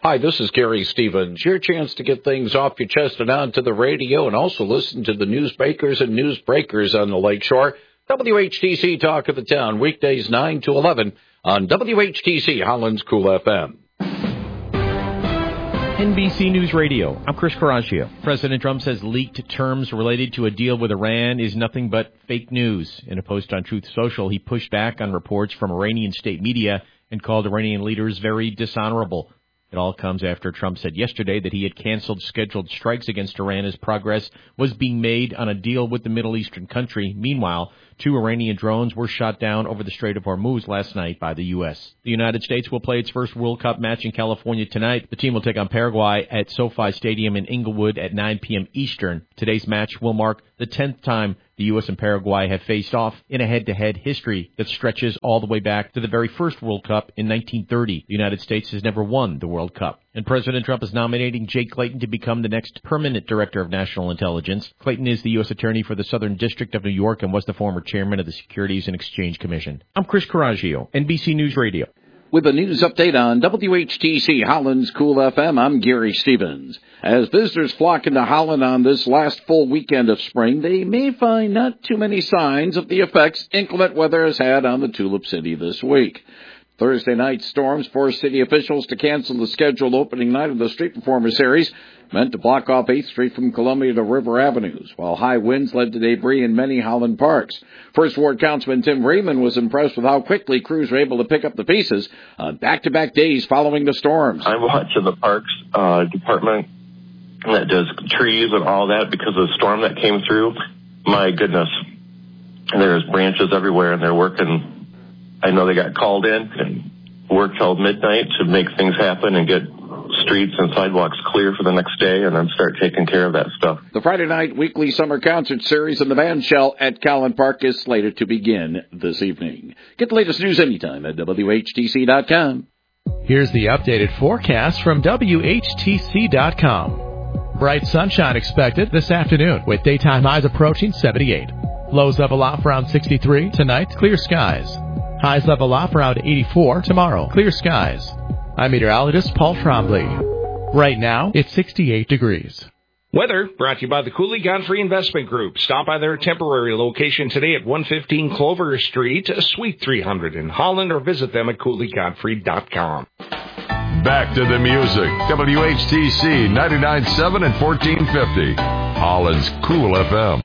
Hi, this is Gary Stevens. Your chance to get things off your chest and onto the radio, and also listen to the newsmakers and newsbreakers on the Lakeshore. WHTC Talk of the Town, weekdays 9 to 11 on WHTC Holland's Cool FM. NBC News Radio. I'm Chris Coraggio. President Trump says leaked terms related to a deal with Iran is nothing but fake news. In a post on Truth Social, he pushed back on reports from Iranian state media and called Iranian leaders very dishonorable. It all comes after Trump said yesterday that he had canceled scheduled strikes against Iran as progress was being made on a deal with the Middle Eastern country. Meanwhile, 2 Iranian drones were shot down over the Strait of Hormuz last night by the U.S. The United States will play its first World Cup match in California tonight. The team will take on Paraguay at SoFi Stadium in Inglewood at 9 p.m. Eastern. Today's match will mark the 10th time the U.S. and Paraguay have faced off in a head-to-head history that stretches all the way back to the very first World Cup in 1930. The United States has never won the World Cup. And President Trump is nominating Jay Clayton to become the next permanent director of national intelligence. Clayton is the U.S. Attorney for the Southern District of New York and was the former chairman of the Securities and Exchange Commission. I'm Chris Coraggio, NBC News Radio. With a news update on WHTC Holland's Cool FM, I'm Gary Stevens. As visitors flock into Holland on this last full weekend of spring, they may find not too many signs of the effects inclement weather has had on the Tulip City this week. Thursday night storms forced city officials to cancel the scheduled opening night of the Street Performer Series, meant to block off 8th Street from Columbia to River Avenues, while high winds led to debris in many Holland parks. First Ward Councilman Tim Raymond was impressed with how quickly crews were able to pick up the pieces on back-to-back days following the storms. I watch in the Parks Department that does trees and all that because of the storm that came through. My goodness, there's branches everywhere, and they're working. I know they got called in and worked till midnight to make things happen and get streets and sidewalks clear for the next day and then start taking care of that stuff. The Friday night weekly summer concert series in the band shell at Callan Park is slated to begin this evening. Get the latest news anytime at WHTC.com. Here's the updated forecast from WHTC.com. Bright sunshine expected this afternoon with daytime highs approaching 78. Lows level off around 63. Tonight, clear skies. Highs level off around 84 tomorrow. Clear skies. I'm meteorologist Paul Trombley. Right now, it's 68 degrees. Weather brought to you by the Cooley Godfrey Investment Group. Stop by their temporary location today at 115 Clover Street, Suite 300 in Holland, or visit them at CooleyGodfrey.com. Back to the music. WHTC 99.7 and 1450. Holland's Cool FM.